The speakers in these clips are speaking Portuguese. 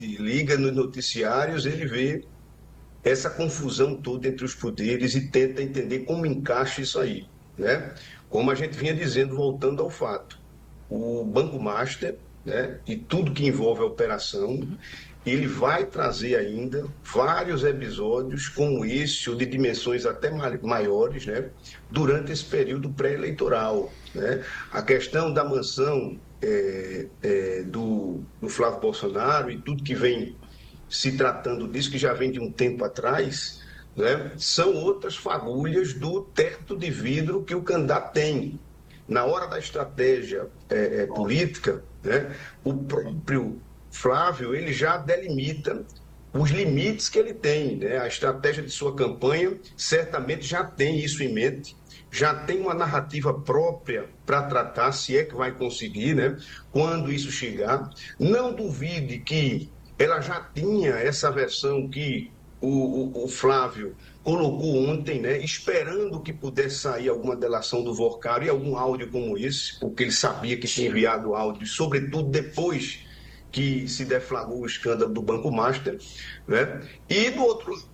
liga nos noticiários, ele vê essa confusão toda entre os poderes e tenta entender como encaixa isso aí, né? Como a gente vinha dizendo, voltando ao fato, o Banco Master, né, e tudo que envolve a operação, ele vai trazer ainda vários episódios como esse, ou de dimensões até maiores, né, durante esse período pré-eleitoral, né? A questão da mansão do Flávio Bolsonaro e tudo que vem se tratando disso, que já vem de um tempo atrás, né, são outras fagulhas do teto de vidro que o candidato tem. Na hora da estratégia política, né, o próprio Flávio ele já delimita os limites que ele tem, né? A estratégia de sua campanha certamente já tem isso em mente, já tem uma narrativa própria para tratar, se é que vai conseguir, né? Quando isso chegar. Não duvide que ela já tinha essa versão que o Flávio colocou ontem, né, esperando que pudesse sair alguma delação do Vorcaro e algum áudio como esse, porque ele sabia que tinha enviado áudio, sobretudo depois que se deflagrou o escândalo do Banco Master, né? E do outro lado,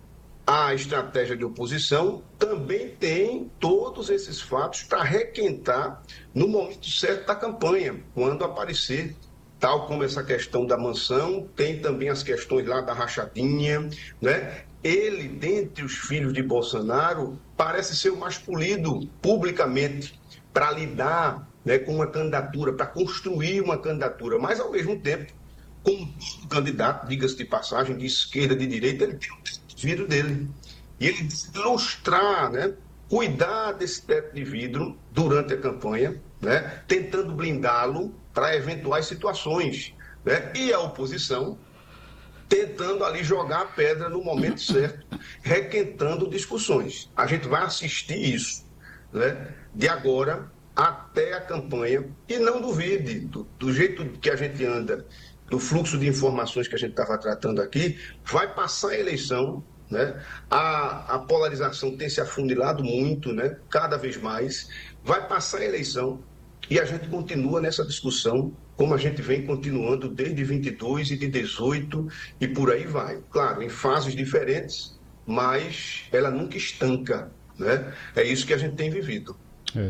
a estratégia de oposição também tem todos esses fatos para requentar no momento certo da campanha, quando aparecer, tal como essa questão da mansão, tem também as questões lá da rachadinha, né? Ele, dentre os filhos de Bolsonaro, parece ser o mais polido publicamente para lidar, né, com uma candidatura, para construir uma candidatura, mas ao mesmo tempo, como candidato, diga-se de passagem, de esquerda, de direita, ele tem o vidro dele. E ele ilustrar, né, cuidar desse teto de vidro durante a campanha, né, tentando blindá-lo para eventuais situações, né, e a oposição tentando ali jogar a pedra no momento certo, requentando discussões. A gente vai assistir isso, né, de agora até a campanha, e não duvide, do jeito que a gente anda, do fluxo de informações que a gente estava tratando aqui, vai passar a eleição, né? A polarização tem se afunilado muito, né? Cada vez mais, vai passar a eleição e a gente continua nessa discussão, como a gente vem continuando desde 22 e de 18 e por aí vai. Claro, em fases diferentes, mas ela nunca estanca, né? É isso que a gente tem vivido. É,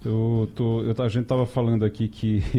a gente estava falando aqui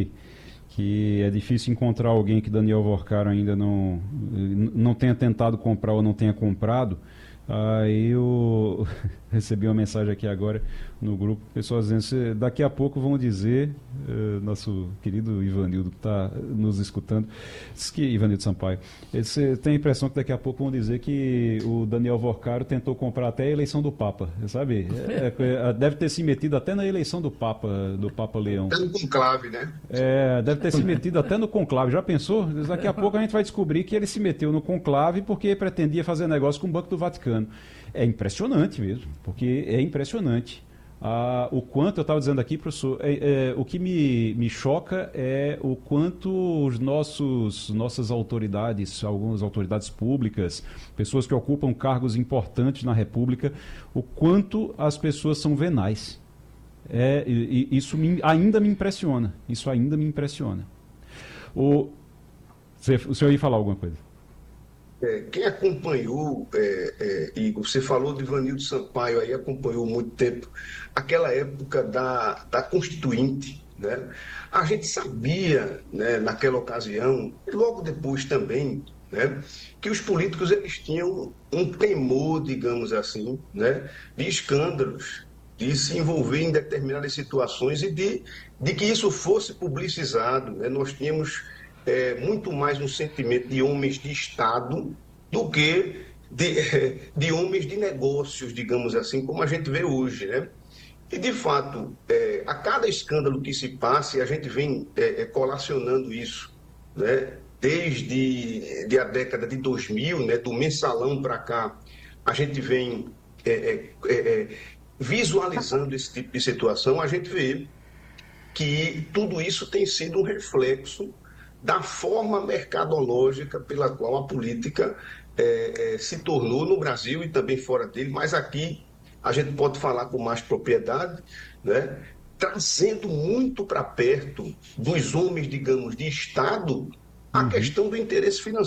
que é difícil encontrar alguém que Daniel Vorcaro ainda não tenha tentado comprar ou não tenha comprado. Aí eu recebi uma mensagem aqui agora no grupo, pessoas dizendo, daqui a pouco vão dizer, nosso querido Ivanildo que está nos escutando, diz que Ivanildo Sampaio, você tem a impressão que daqui a pouco vão dizer que o Daniel Vorcaro tentou comprar até a eleição do Papa, sabe? Deve ter se metido até na eleição do Papa Leão. Até no conclave, né? Deve ter se metido até no conclave, já pensou? Daqui a pouco a gente vai descobrir que ele se meteu no conclave porque pretendia fazer negócio com o Banco do Vaticano. É impressionante mesmo, porque é impressionante. O quanto, eu estava dizendo aqui, professor, o que me choca é o quanto nossas autoridades, algumas autoridades públicas, pessoas que ocupam cargos importantes na República, o quanto as pessoas são venais. Isso ainda me impressiona. Isso ainda me impressiona. O senhor ia falar alguma coisa? Quem acompanhou, Igor, você falou de Ivanildo Sampaio, aí acompanhou muito tempo, aquela época da Constituinte, né? A gente sabia, né, naquela ocasião, e logo depois também, né, que os políticos eles tinham um temor, digamos assim, né, de escândalos, de se envolver em determinadas situações e de que isso fosse publicizado, né? Nós tínhamos muito mais um sentimento de homens de Estado do que de homens de negócios, digamos assim, como a gente vê hoje, né? E, de fato, a cada escândalo que se passe, a gente vem colacionando isso, né? Desde a década de 2000, né? Do mensalão para cá, a gente vem visualizando esse tipo de situação, a gente vê que tudo isso tem sido um reflexo da forma mercadológica pela qual a política se tornou no Brasil e também fora dele, mas aqui a gente pode falar com mais propriedade, né? Trazendo muito para perto dos homens, digamos, de Estado, a questão do interesse financeiro.